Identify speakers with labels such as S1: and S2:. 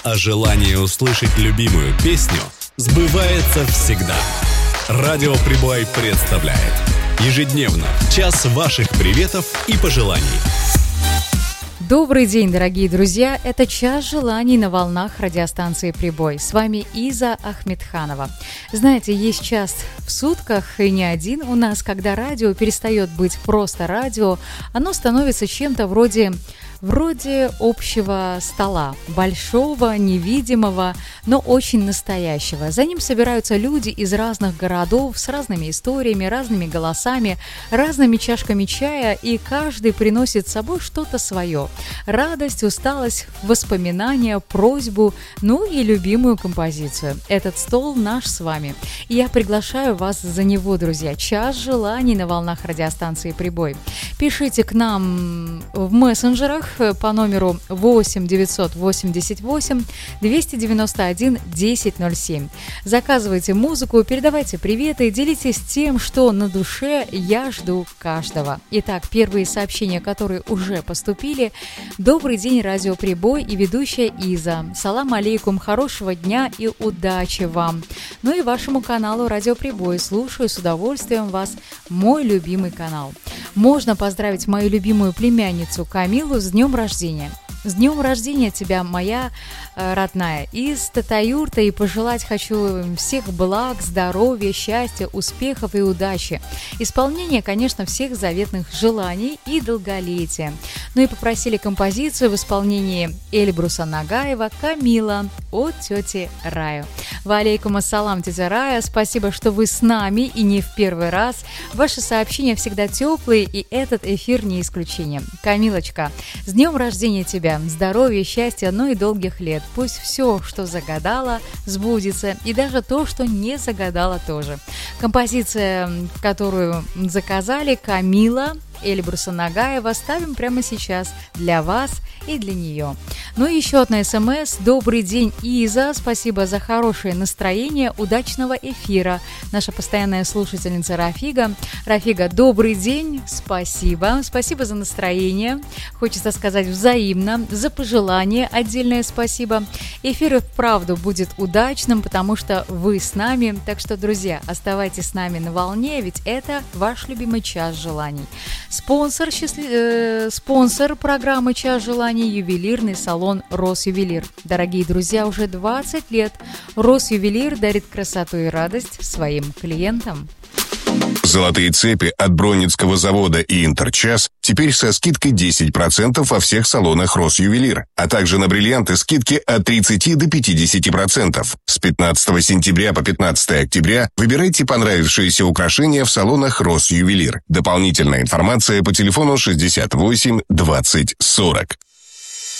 S1: а желание услышать любимую песню сбывается всегда. Радио Прибой представляет ежедневно час ваших приветов и пожеланий.
S2: Добрый день, дорогие друзья! Это «Час желаний» на волнах радиостанции «Прибой». С вами Иза Ахмедханова. Знаете, есть час в сутках, и не один у нас, когда радио перестает быть просто радио, оно становится чем-то вроде общего стола, большого, невидимого, но очень настоящего. За ним собираются люди из разных городов с разными историями, разными голосами, разными чашками чая, и каждый приносит с собой что-то свое. Радость, усталость, воспоминания, просьбу, ну и любимую композицию. Этот стол наш с вами. И я приглашаю вас за него, друзья. «Час желаний» на волнах радиостанции «Прибой». Пишите к нам в мессенджерах по номеру 8 988 291 1007. Заказывайте музыку, передавайте приветы, делитесь тем, что на душе. Я жду каждого. Итак, первые сообщения, которые уже поступили. Добрый день, радио Прибой и ведущая Иза. Салам алейкум, хорошего дня и удачи вам. Ну и вашему каналу Радио Прибой. Слушаю с удовольствием вас, мой любимый канал. Можно поздравить мою любимую племянницу Камилу с днем рождения. С днем рождения тебя, моя родная, из Татаюрта, и пожелать хочу всех благ, здоровья, счастья, успехов и удачи. Исполнения, конечно, всех заветных желаний и долголетия. Ну и попросили композицию в исполнении Эльбруса Нагаева «Камила» от тети Раю. Ва алейкум ассалам, тетя Рая, спасибо, что вы с нами и не в первый раз. Ваши сообщения всегда теплые, и этот эфир не исключение. Камилочка, с днем рождения тебя! Здоровья, счастья, ну и долгих лет. Пусть все, что загадала, сбудется, и даже то, что не загадала, тоже. Композиция, которую заказали, «Камила» Эльбруса Нагаева, ставим прямо сейчас для вас и для нее. Ну и еще одна СМС. Добрый день, Иза. Спасибо за хорошее настроение. Удачного эфира. Наша постоянная слушательница Рафига. Рафига, добрый день. Спасибо. Спасибо за настроение. Хочется сказать взаимно. За пожелание отдельное спасибо. Эфир и вправду будет удачным, потому что вы с нами. Так что, друзья, оставайтесь с нами на волне, ведь это ваш любимый час желаний. Спонсор программы «Час желаний» — ювелирный салон «Росювелир». Дорогие друзья, уже 20 лет «Росювелир» дарит красоту и радость своим клиентам.
S3: Золотые цепи от Бронницкого завода и Интерчас теперь со скидкой 10% во всех салонах «Росювелир», а также на бриллианты скидки от 30 до 50%. С 15 сентября по 15 октября выбирайте понравившиеся украшения в салонах «Росювелир». Дополнительная информация по телефону 68 20 40.